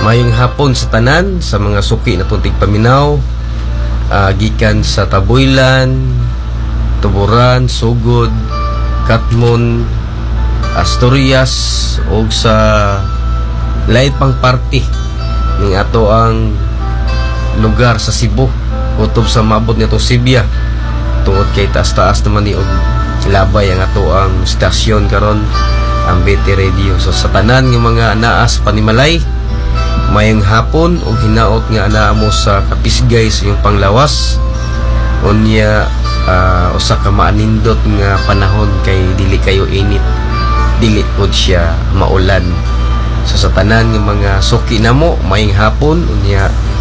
Mayong hapon sa tanan, sa mga suki na tuntig paminaw, gikan sa Taboylan, Tuburan, Sugod, Katmon, Asturias, o sa lain pang party ng ato ang lugar sa Cebu, kutob sa mabot nito Sibya, tungod kay taas-taas naman ni og labay ang ato ang stasyon karon, ang BT Radio. So sa tanan ng mga naas panimalay, mayang hapon o hinaot nga anaa mo sa kapisgay sa iyong panglawas. Unya usa ka maanindot nga panahon kay dili kayo init, dili pod siya maulan. So sa tanan ng mga suki namo, mayang hapon. Unya